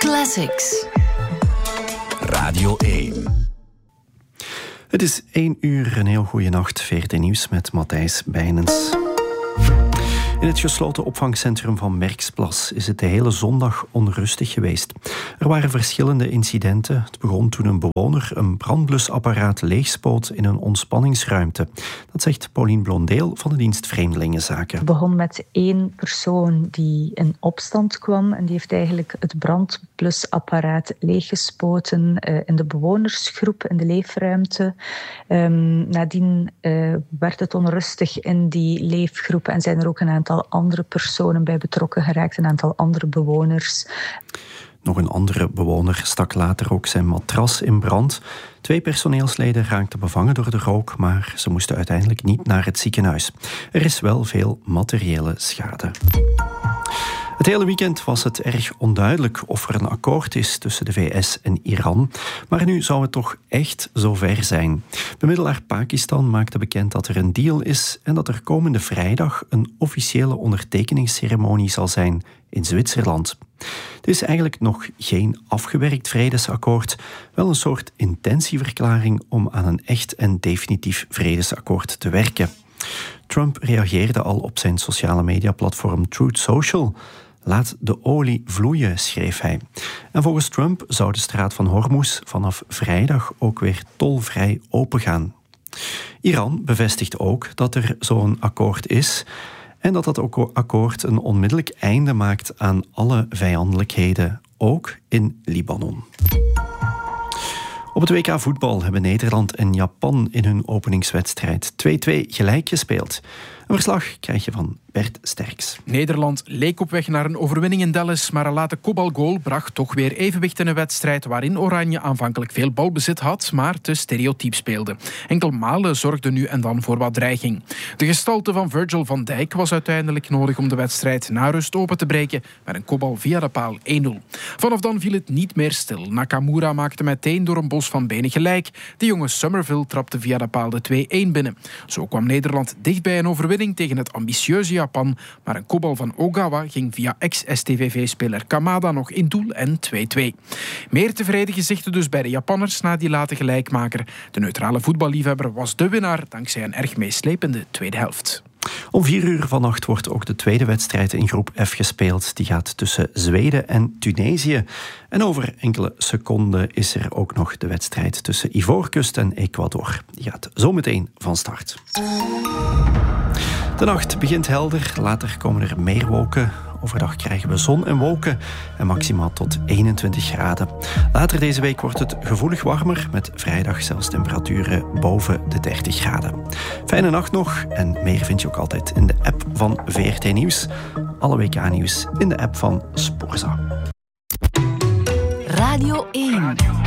Classics. Radio 1. Het is 1 uur, een heel goede nacht. VRT Nieuws met Matthijs Bijnens. In het gesloten opvangcentrum van Merksplas is het de hele zondag onrustig geweest. Er waren verschillende incidenten. Het begon toen een bewoner een brandblusapparaat leegspoot in een ontspanningsruimte. Dat zegt Pauline Blondeel van de dienst Vreemdelingenzaken. Het begon met 1 persoon die in opstand kwam en die heeft eigenlijk het brandblusapparaat leeggespoten in de bewonersgroep, in de leefruimte. Nadien werd het onrustig in die leefgroep en zijn er ook een aantal andere personen bij betrokken geraakt, een aantal andere bewoners. Nog een andere bewoner stak later ook zijn matras in brand. 2 personeelsleden raakten bevangen door de rook, maar ze moesten uiteindelijk niet naar het ziekenhuis. Er is wel veel materiële schade. Het hele weekend was het erg onduidelijk of er een akkoord is tussen de VS en Iran. Maar nu zou het toch echt zover zijn. Bemiddelaar Pakistan maakte bekend dat er een deal is en dat er komende vrijdag een officiële ondertekeningsceremonie zal zijn in Zwitserland. Het is eigenlijk nog geen afgewerkt vredesakkoord, wel een soort intentieverklaring om aan een echt en definitief vredesakkoord te werken. Trump reageerde al op zijn sociale mediaplatform Truth Social. Laat de olie vloeien, schreef hij. En volgens Trump zou de straat van Hormuz vanaf vrijdag ook weer tolvrij opengaan. Iran bevestigt ook dat er zo'n akkoord is en dat dat akkoord een onmiddellijk einde maakt aan alle vijandelijkheden, ook in Libanon. Op het WK voetbal hebben Nederland en Japan in hun openingswedstrijd 2-2 gelijk gespeeld. Een verslag krijg je van Bert Sterks. Nederland leek op weg naar een overwinning in Dallas, maar een late kopbalgoal bracht toch weer evenwicht in een wedstrijd waarin Oranje aanvankelijk veel balbezit had, maar te stereotyp speelde. Enkel Malen zorgde nu en dan voor wat dreiging. De gestalte van Virgil van Dijk was uiteindelijk nodig om de wedstrijd na rust open te breken met een kopbal via de paal 1-0. Vanaf dan viel het niet meer stil. Nakamura maakte meteen door een bos van benen gelijk. De jonge Somerville trapte via de paal de 2-1 binnen. Zo kwam Nederland dicht bij een overwinning tegen het ambitieuze Japan, maar een kopbal van Ogawa ging via ex-STVV-speler Kamada nog in doel en 2-2. Meer tevreden gezichten dus bij de Japanners na die late gelijkmaker. De neutrale voetballiefhebber was de winnaar dankzij een erg meeslepende tweede helft. Om 4 uur vannacht wordt ook de tweede wedstrijd in groep F gespeeld. Die gaat tussen Zweden en Tunesië. En over enkele seconden is er ook nog de wedstrijd tussen Ivoorkust en Ecuador. Die gaat zometeen van start. De nacht begint helder, later komen er meer wolken. Overdag krijgen we zon en wolken en maximaal tot 21 graden. Later deze week wordt het gevoelig warmer, met vrijdag zelfs temperaturen boven de 30 graden. Fijne nacht nog en meer vind je ook altijd in de app van VRT Nieuws. Alle WK-nieuws in de app van Sporza. Radio 1.